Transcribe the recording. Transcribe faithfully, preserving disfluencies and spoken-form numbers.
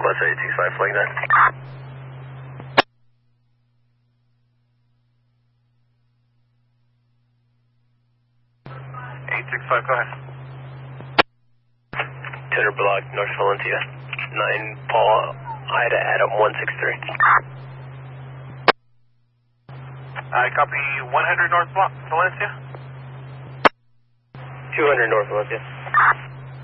Northwest eight six five, flag nine. eight six five, go ahead. Tender block, North Valencia. nine Paul, Ida, Adam one six three. I copy one hundred North Valencia. two hundred North Valencia.